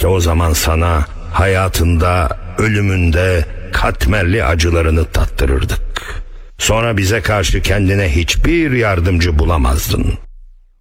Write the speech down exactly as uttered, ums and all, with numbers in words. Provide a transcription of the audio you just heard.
İşte o zaman sana hayatında, ölümünde katmerli acılarını tattırırdık. Sonra bize karşı kendine hiçbir yardımcı bulamazdın.